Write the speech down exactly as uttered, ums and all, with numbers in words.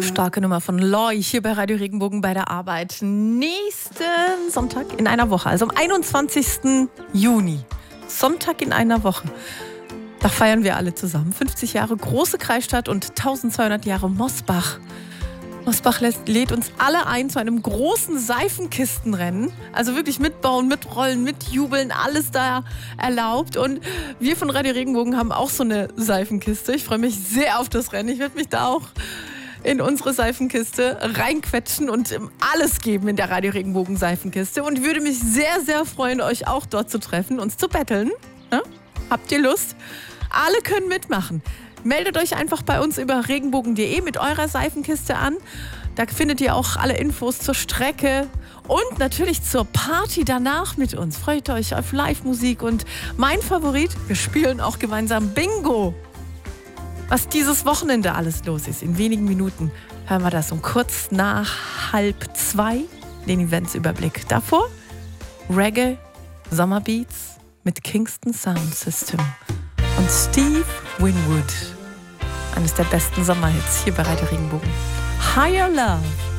Starke Nummer von Loi hier bei Radio Regenbogen bei der Arbeit. Nächsten Sonntag in einer Woche, also am einundzwanzigsten Juni. Sonntag in einer Woche. Da feiern wir alle zusammen. fünfzig Jahre große Kreisstadt und eintausendzweihundert Jahre Mosbach. Mosbach lässt, lädt uns alle ein zu einem großen Seifenkistenrennen. Also wirklich mitbauen, mitrollen, mitjubeln, alles da erlaubt. Und wir von Radio Regenbogen haben auch so eine Seifenkiste. Ich freue mich sehr auf das Rennen. Ich werde mich da auch in unsere Seifenkiste reinquetschen und alles geben in der Radio Regenbogen Seifenkiste. Und würde mich sehr, sehr freuen, euch auch dort zu treffen, uns zu betteln. Ja? Habt ihr Lust? Alle können mitmachen. Meldet euch einfach bei uns über regenbogen punkt de mit eurer Seifenkiste an. Da findet ihr auch alle Infos zur Strecke und natürlich zur Party danach mit uns. Freut euch auf Live-Musik und mein Favorit, wir spielen auch gemeinsam Bingo. Was dieses Wochenende alles los ist, in wenigen Minuten hören wir das um kurz nach halb zwei, den Eventsüberblick. Davor Reggae, Sommerbeats mit Kingston Sound System. Und Steve Winwood, eines der besten Sommerhits hier bei Radio Regenbogen. Higher Love.